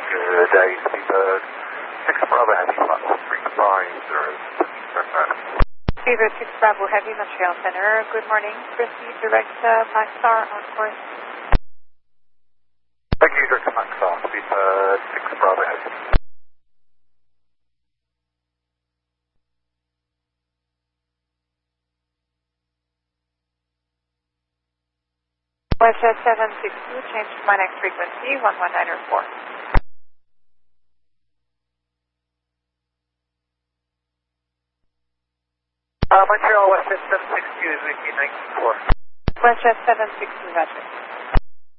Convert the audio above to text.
Good day, Speedbird 6 Bravo Heavy, flight 135, Speedbird 6 Bravo Heavy, Montreal Center. Good morning. Proceed direct Maxar on course. Thank you, Director Maxar, Speedbird 6 Bravo Heavy. WestJet 762, change to my next frequency, 11904. Montreal, WestJet 762 is making 94. WestJet 762, Roger.